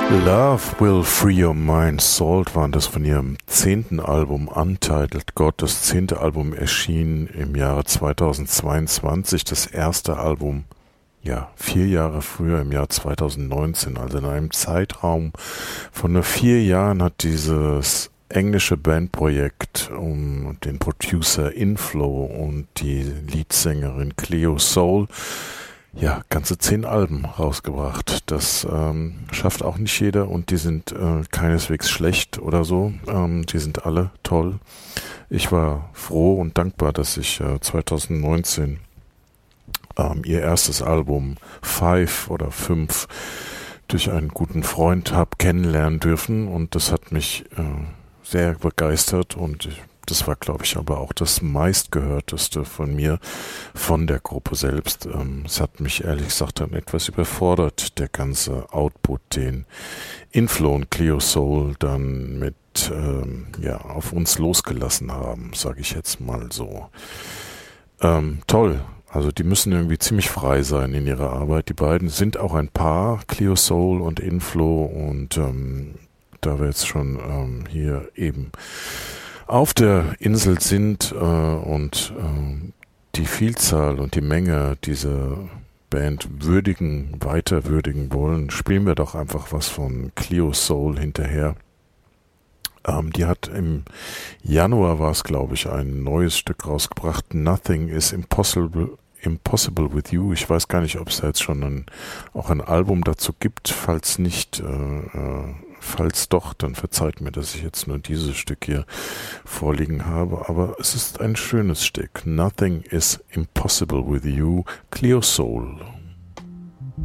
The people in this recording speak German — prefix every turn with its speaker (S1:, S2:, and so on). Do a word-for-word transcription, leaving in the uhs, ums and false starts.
S1: Love Will Free Your Mind, Salt waren das von ihrem zehnten Album Untitled God. Das zehnte Album erschien im Jahre zweitausendzweiundzwanzig, das erste Album, ja, vier Jahre früher, im Jahr zweitausendneunzehn. Also in einem Zeitraum von nur vier Jahren hat dieses englische Bandprojekt um den Producer Inflow und die Leadsängerin Cleo Sol ja, ganze zehn Alben rausgebracht. Das ähm, schafft auch nicht jeder und die sind äh, keineswegs schlecht oder so. Ähm, die sind alle toll. Ich war froh und dankbar, dass ich äh, zweitausendneunzehn ähm, ihr erstes Album Five oder Fünf durch einen guten Freund habe kennenlernen dürfen und das hat mich äh, sehr begeistert und ich Das war, glaube ich, aber auch das meistgehörteste von mir, von der Gruppe selbst. Ähm, es hat mich ehrlich gesagt dann etwas überfordert, der ganze Output, den Inflow und Cleo Sol dann mit ähm, ja, auf uns losgelassen haben, sage ich jetzt mal so. Ähm, toll. Also die müssen irgendwie ziemlich frei sein in ihrer Arbeit. Die beiden sind auch ein Paar, Cleo Sol und Inflow. Und ähm, da wir jetzt schon ähm, hier eben auf der Insel sind äh, und äh, die Vielzahl und die Menge dieser Band würdigen, weiter würdigen wollen, spielen wir doch einfach was von Cleo Sol hinterher. Ähm, die hat im Januar, war es glaube ich, ein neues Stück rausgebracht, Nothing is Impossible, Impossible with You. Ich weiß gar nicht, ob es da jetzt schon ein, auch ein Album dazu gibt, falls nicht, äh, äh, Falls doch, dann verzeiht mir, dass ich jetzt nur dieses Stück hier vorliegen habe. Aber es ist ein schönes Stück. Nothing is Impossible with You, Cleo Sol.